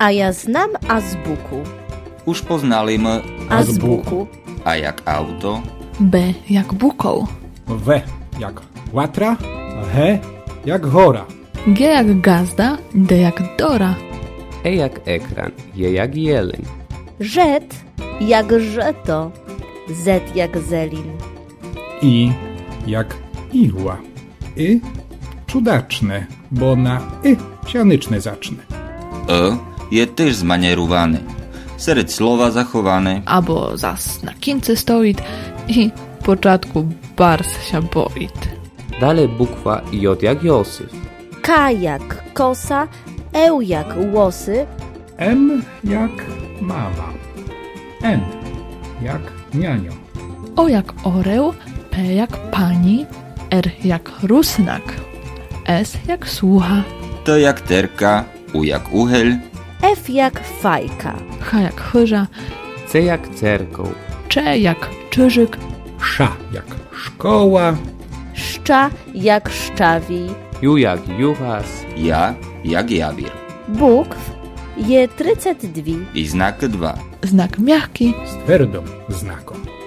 A ja znam azbuku. Už poznali m Azbuku. A jak auto? B jak bukoł. W jak łatra, H jak hora. G jak gazda, D jak dora. E jak ekran, J jak jeleń. Rzet jak żeto. Z jak zelin. I jak igła. Cudaczne, bo na sianyczne zacznę. Je też zmanierowany. Serед słowa zachowane. Albo zas na kince stoit i początku bars się boit. Dalej bukwa J jak Józef. K jak kosa. E jak łosy. M jak mama. N jak nianio. O jak oreł, P jak pani, R jak rusnak, S jak słucha, T jak terka. U jak uchyl. F jak fajka. H jak chyża, C jak cerkoł. Cze jak czyżyk, Sza jak szkoła. Szcza jak szczawi. Ju jak juchas. Ja jak jawir. Bukw je 32. I znak 2. znak miachki, Z twardą znaką.